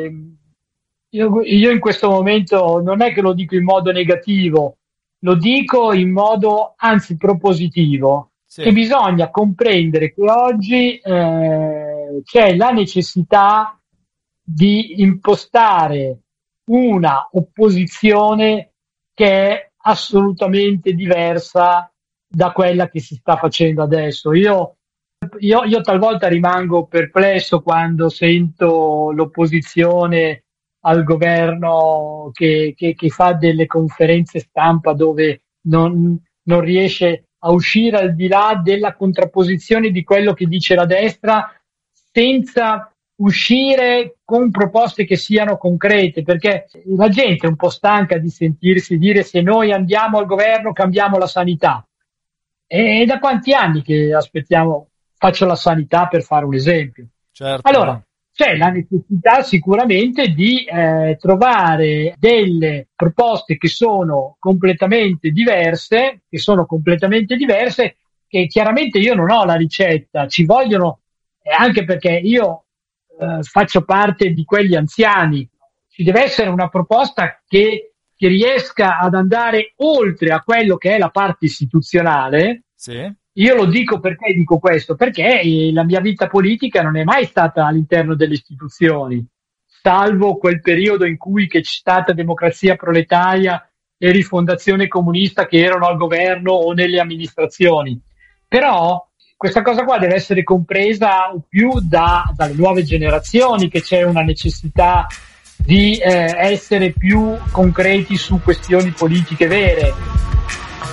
io in questo momento non è che lo dico in modo negativo, lo dico in modo anzi propositivo, che Sì, bisogna comprendere che oggi c'è la necessità di impostare una opposizione che è assolutamente diversa da quella che si sta facendo adesso. Io talvolta rimango perplesso quando sento l'opposizione al governo che fa delle conferenze stampa dove non riesce a uscire al di là della contrapposizione di quello che dice la destra senza uscire con proposte che siano concrete, perché la gente è un po' stanca di sentirsi dire se noi andiamo al governo cambiamo la sanità. E da quanti anni che aspettiamo? Faccio la sanità per fare un esempio. certo. Allora, c'è la necessità sicuramente di trovare delle proposte che sono completamente diverse, che chiaramente io non ho la ricetta, ci vogliono, anche perché io faccio parte di quegli anziani, ci deve essere una proposta che riesca ad andare oltre a quello che è la parte istituzionale. Sì, Io lo dico perché dico questo, perché la mia vita politica non è mai stata all'interno delle istituzioni, salvo quel periodo in cui c'è stata democrazia proletaria e rifondazione comunista che erano al governo o nelle amministrazioni. Però questa cosa qua deve essere compresa più dalle nuove generazioni, che c'è una necessità di essere più concreti su questioni politiche vere.